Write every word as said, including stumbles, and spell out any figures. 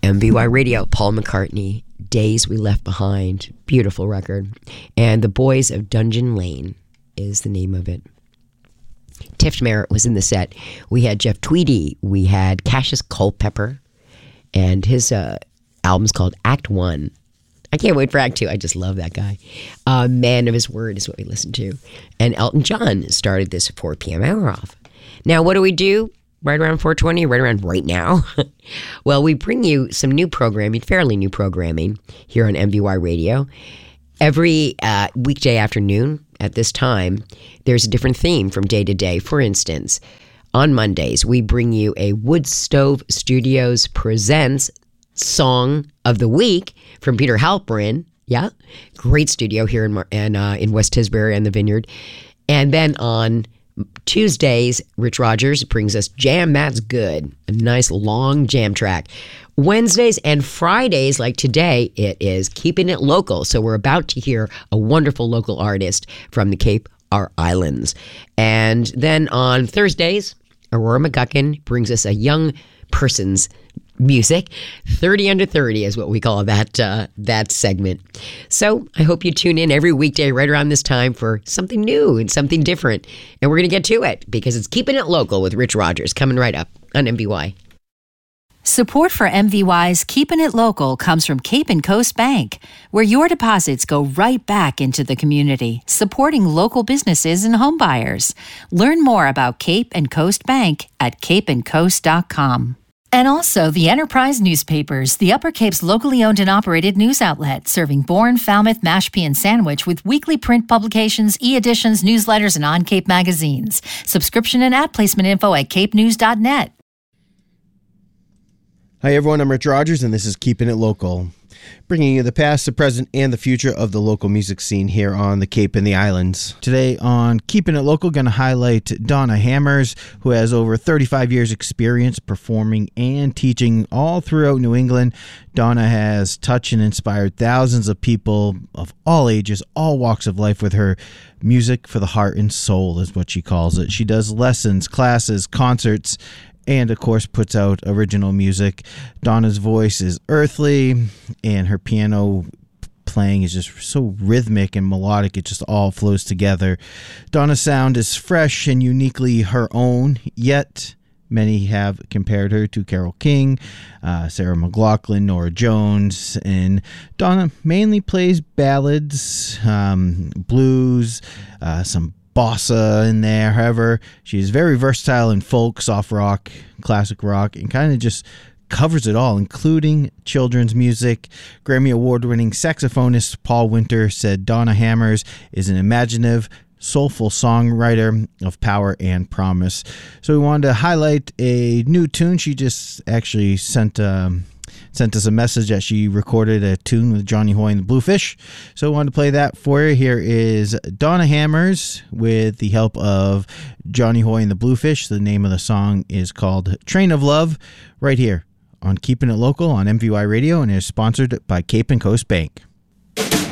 M V Y Radio, Paul McCartney, Days We Left Behind. Beautiful record. And The Boys of Dungeon Lane is the name of it. Tiff Merritt was in the set. We had Jeff Tweedy. We had Cassius Culpepper. And his uh, album's called Act One. I can't wait for Act Two. I just love that guy. Uh, Man of His Word is what we listened to. And Elton John started this four p.m. hour off. Now, what do we do right around four twenty, right around right now? Well, we bring you some new programming, fairly new programming here on M V Y Radio. Every uh, weekday afternoon at this time, there's a different theme from day to day. For instance, on Mondays, we bring you a Wood Stove Studios Presents Song of the Week from Peter Halperin. Yeah, great studio here in Mar- and, uh, in West Tisbury and the Vineyard. And then on Tuesdays, Rich Rogers brings us Jam That's Good, a nice long jam track. Wednesdays and Fridays, like today, it is Keeping It Local. So we're about to hear a wonderful local artist from the Cape or Islands. And then on Thursdays, Aurora McGuckin brings us a young person's music. thirty under thirty is what we call that uh, that segment. So I hope you tune in every weekday right around this time for something new and something different. And we're going to get to it because it's Keeping It Local with Rich Rogers coming right up on M V Y. Support for M V Y's Keeping It Local comes from Cape and Coast Bank, where your deposits go right back into the community, supporting local businesses and home buyers. Learn more about Cape and Coast Bank at cape and coast dot com. And also the Enterprise Newspapers, the Upper Cape's locally owned and operated news outlet, serving Bourne, Falmouth, Mashpee, and Sandwich with weekly print publications, e-editions, newsletters, and on-Cape magazines. Subscription and ad placement info at cape news dot net. Hi everyone, I'm Rich Rogers and this is Keeping It Local, bringing you the past, the present, and the future of the local music scene here on the Cape and the Islands. Today on Keeping It Local, going to highlight Donna Hammers, who has over thirty-five years experience performing and teaching all throughout New England. Donna has touched and inspired thousands of people of all ages, all walks of life with her music for the heart and soul is what she calls it. She does lessons, classes, concerts, and, of course, puts out original music. Donna's voice is earthly, and her piano playing is just so rhythmic and melodic. It just all flows together. Donna's sound is fresh and uniquely her own, yet many have compared her to Carole King, uh, Sarah McLachlan, Norah Jones, and Donna mainly plays ballads, um, blues, uh, some bossa in there. However, she's very versatile in folk, soft rock, classic rock, and kind of just covers it all, including children's music. Grammy Award-winning saxophonist Paul Winter said Donna Hammers is an imaginative, soulful songwriter of power and promise. So we wanted to highlight a new tune. She just actually sent um, sent us a message that she recorded a tune with Johnny Hoy and the Bluefish. So I wanted to play that for you. Here is Donna Hammers with the help of Johnny Hoy and the Bluefish. The name of the song is called Train of Love, right here on Keeping It Local on M V Y Radio, and is sponsored by Cape and Coast Bank.